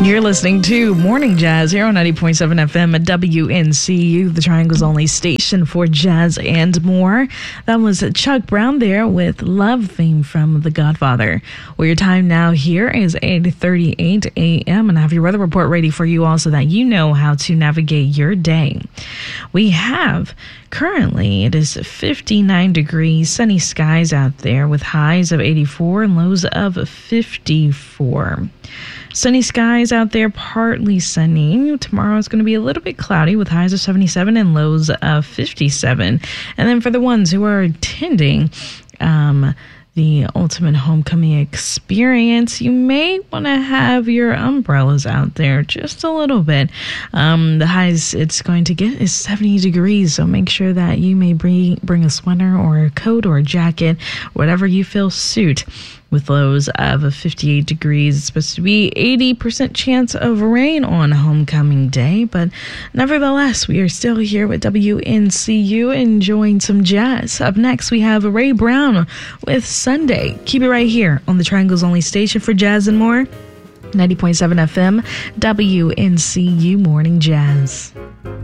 You're listening to Morning Jazz here on 90.7 FM at WNCU, the Triangle's only station for jazz and more. That was Chuck Brown there with Love theme from The Godfather. Well, your time now here is 8:38 a.m. and I have your weather report ready for you all so that you know how to navigate your day. We have currently, it is 59 degrees, sunny skies out there with highs of 84 and lows of 54. Sunny skies out there, partly sunny. Tomorrow is going to be a little bit cloudy with highs of 77 and lows of 57. And then for the ones who are attending the Ultimate Homecoming Experience, you may want to have your umbrellas out there just a little bit. The highs it's going to get is 70 degrees, so make sure that you may bring a sweater or a coat or a jacket, whatever you feel suit. With lows of 58 degrees. It's supposed to be 80% chance of rain on Homecoming Day, but nevertheless, we are still here with WNCU enjoying some jazz. Up next, we have Ray Brown with Sunday. Keep it right here on the Triangle's only station for jazz and more. 90.7 FM, WNCU Morning Jazz.